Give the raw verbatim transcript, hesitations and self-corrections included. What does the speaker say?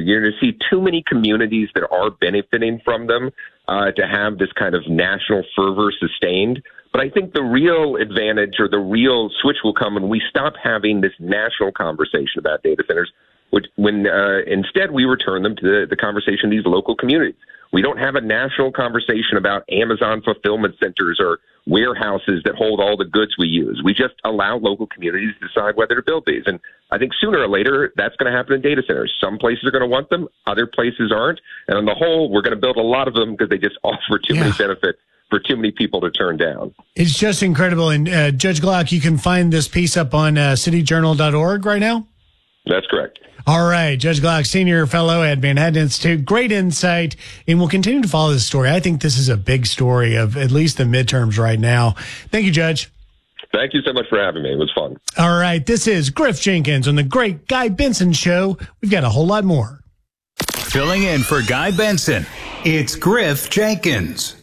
You're going to see too many communities that are benefiting from them uh, to have this kind of national fervor sustained. But I think the real advantage or the real switch will come when we stop having this national conversation about data centers, which, when uh, instead we return them to the, the conversation of these local communities. We don't have a national conversation about Amazon fulfillment centers or warehouses that hold all the goods we use. We just allow local communities to decide whether to build these. And I think sooner or later, that's going to happen in data centers. Some places are going to want them, other places aren't. And on the whole, we're going to build a lot of them because they just offer too yeah. many benefits for too many people to turn down. It's just incredible. And uh, Judge Glock, you can find this piece up on uh, city journal dot org right now? That's correct. All right. Judge Glock, Senior Fellow at Manhattan Institute. Great insight. And we'll continue to follow this story. I think this is a big story of at least the midterms right now. Thank you, Judge. Thank you so much for having me. It was fun. All right. This is Griff Jenkins on the Great Guy Benson Show. We've got a whole lot more. Filling in for Guy Benson, it's Griff Jenkins.